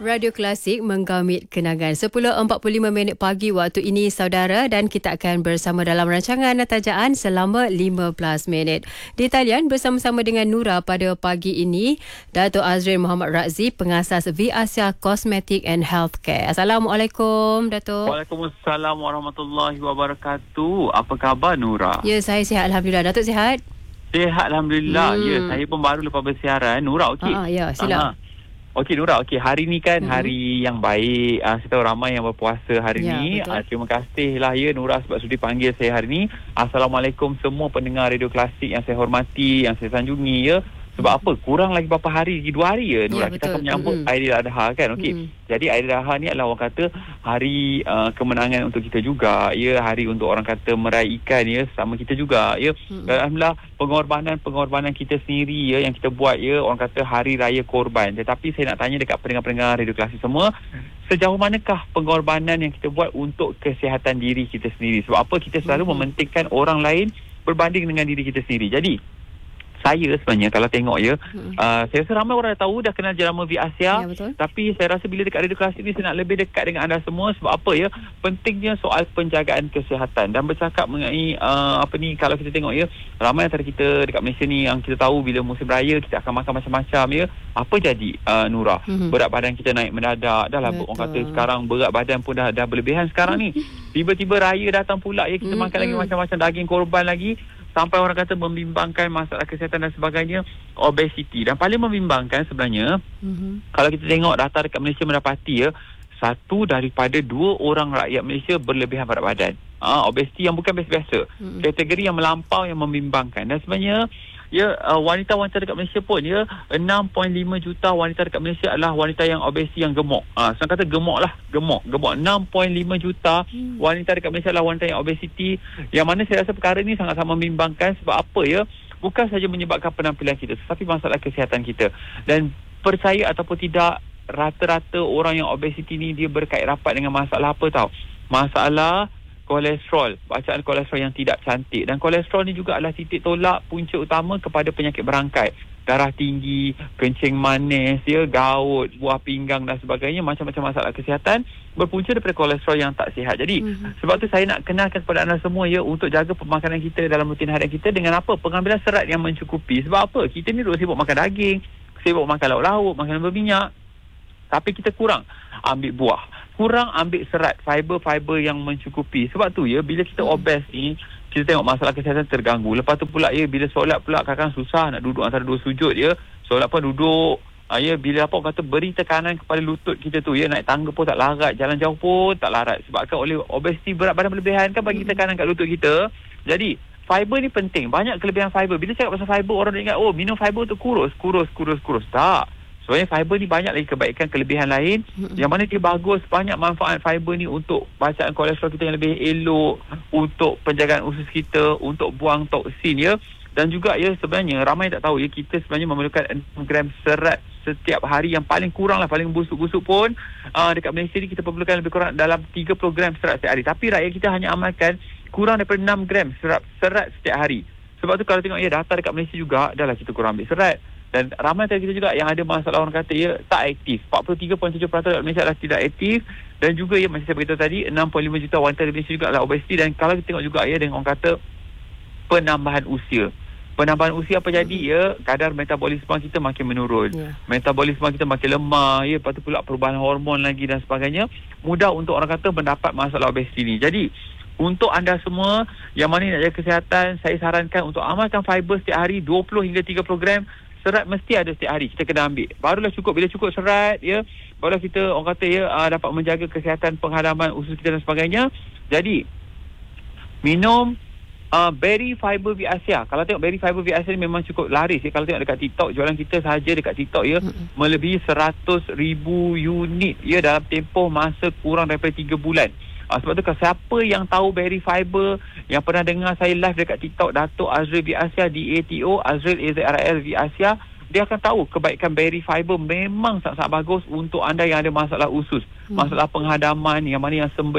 Radio Klasik menggamit kenangan 10.45 pagi waktu ini saudara, dan kita akan bersama dalam rancangan tajaan selama 15 minit. Di talian bersama-sama dengan Nura pada pagi ini, Dato' Azrin Muhammad Razif, pengasas V Asia Cosmetic and Healthcare. Assalamualaikum Dato'. Waalaikumsalam warahmatullahi wabarakatuh. Apa khabar Nura? Ya, saya sihat Alhamdulillah. Dato' sihat? Sihat Alhamdulillah. Ya, saya pun baru lepas bersiaran. Nura, okey? Ya, sila. Okey Nura, hari ni kan hari yang baik. Saya tahu ramai yang berpuasa hari ni. Terima kasih lah ya Nura sebab sudi panggil saya hari ni. Assalamualaikum semua pendengar Radio Klasik yang saya hormati, yang saya sanjungi ya. Sebab apa? Kurang lagi berapa hari? 2 hari ya Nura. Kita akan menyambut Aidiladha kan. Okey. Jadi Aidiladha ni adalah orang kata hari kemenangan untuk kita juga ya, hari untuk orang kata meraihkan ya sama kita juga ya. Alhamdulillah pengorbanan kita sendiri ya yang kita buat ya, orang kata hari raya korban. Tetapi saya nak tanya dekat pendengar-pendengar Radio Klasik semua, sejauh manakah pengorbanan yang kita buat untuk kesihatan diri kita sendiri? Sebab apa? Kita selalu mementingkan orang lain berbanding dengan diri kita sendiri. Jadi saya sebenarnya kalau tengok ya, saya rasa ramai orang dah tahu, dah kenal jenama V Asia, tapi saya rasa bila dekat Radio Klasik ni saya nak lebih dekat dengan anda semua. Sebab apa ya? Pentingnya soal penjagaan kesihatan. Dan bercakap mengenai kalau kita tengok ya, ramai antara kita dekat Malaysia ni yang kita tahu bila musim raya kita akan makan macam-macam ya. Apa jadi Nura? Berat badan kita naik mendadak. Dah lah orang kata sekarang berat badan pun dah berlebihan sekarang ni. Tiba-tiba raya datang pula ya, kita makan lagi macam-macam daging korban lagi. Sampai orang kata membimbangkan masalah kesihatan dan sebagainya, obesiti. Dan paling membimbangkan sebenarnya, kalau kita tengok data dekat Malaysia mendapati ya, 1 daripada 2 orang rakyat Malaysia berlebihan berat badan. Obesiti yang bukan biasa-biasa. Kategori yang melampau yang membimbangkan. Dan sebenarnya, ya wanita-wanita dekat Malaysia pun ya, 6.5 juta wanita dekat Malaysia adalah wanita yang obesiti yang gemuk. Senang kata gemuk lah, gemuk. 6.5 juta wanita dekat Malaysia adalah wanita yang obesiti, yang mana saya rasa perkara ni sangat-sangat membimbangkan. Sebab apa ya? Bukan saja menyebabkan penampilan kita, tetapi masalah kesihatan kita. Dan percaya ataupun tidak, rata-rata orang yang obesiti ni dia berkait rapat dengan masalah apa tahu? Masalah kolesterol, bacaan kolesterol yang tidak cantik. Dan kolesterol ni juga adalah titik tolak punca utama kepada penyakit berangkai. Darah tinggi, kencing manis, ya, gout, buah pinggang dan sebagainya. Macam-macam masalah kesihatan berpunca daripada kolesterol yang tak sihat. Jadi, sebab tu saya nak kenalkan kepada anda semua ya, untuk jaga pemakanan kita dalam rutin harian kita dengan apa? Pengambilan serat yang mencukupi. Sebab apa? Kita ni duk sibuk makan daging, sibuk makan lauk-lauk, makanan berminyak. Tapi kita kurang ambil buah, kurang ambil serat, fiber-fiber yang mencukupi. Sebab tu ya, bila kita obes ni, kita tengok masalah kesihatan terganggu. Lepas tu pula ya, bila solat pula kadang-kadang susah nak duduk antara 2 sujud ya. Solat pun duduk ya, bila apa orang kata beri tekanan kepada lutut kita tu ya, naik tangga pun tak larat, jalan jauh pun tak larat. Sebabkan oleh obesiti, berat badan berlebihan kan bagi tekanan kat lutut kita. Jadi fiber ni penting, banyak kelebihan fiber. Bila cakap pasal fiber, orang ingat minum fiber tu kurus. Tak. Sebenarnya fiber ni banyak lagi kebaikan, kelebihan lain yang mana dia bagus. Banyak manfaat fiber ni untuk bacaan kolesterol kita yang lebih elok, untuk penjagaan usus kita, untuk buang toksin ya. Dan juga ya, sebenarnya ramai tak tahu ya, kita sebenarnya memerlukan 6 gram serat setiap hari. Yang paling kurang lah, paling busuk-busuk pun dekat Malaysia ni kita perlukan lebih kurang dalam 30 gram serat setiap hari. Tapi rakyat kita hanya amalkan kurang daripada 6 gram serat setiap hari. Sebab tu kalau tengok ya, data dekat Malaysia juga, dah lah kita kurang ambil serat. Dan ramai antara kita juga yang ada masalah orang kata ya, tak aktif. 43.7% dari Malaysia adalah tidak aktif. Dan juga ya, macam saya beritahu tadi, 6.5 juta wanita di Malaysia juga adalah obesiti. Dan kalau kita tengok juga ya, dengan orang kata penambahan usia. Penambahan usia apa jadi ya, kadar metabolisme kita makin menurun. Metabolisme kita makin lemah ya, lepas tu pula perubahan hormon lagi dan sebagainya. Mudah untuk orang kata mendapat masalah obesiti ni. Jadi untuk anda semua yang mana nak jaga kesihatan, saya sarankan untuk amalkan fiber setiap hari 20 hingga 30 gram. Serat mesti ada setiap hari, kita kena ambil. Barulah cukup. Bila cukup serat ya, barulah kita orang kata ya, dapat menjaga kesihatan penghadaman usus kita dan sebagainya. Jadi minum berry fiber V Asia. Kalau tengok berry fiber V Asia ni memang cukup laris ya. Kalau tengok dekat TikTok, jualan kita sahaja dekat TikTok ya, melebihi 100,000 unit ya dalam tempoh masa kurang daripada 3 bulan. Sebab tu kalau siapa yang tahu berry fiber, yang pernah dengar saya live dekat TikTok, Dato' Azril V Asia, DATO Azril AZRL V Asia, dia akan tahu kebaikan berry fiber memang sangat-sangat bagus untuk anda yang ada masalah usus, masalah penghadaman, yang mana yang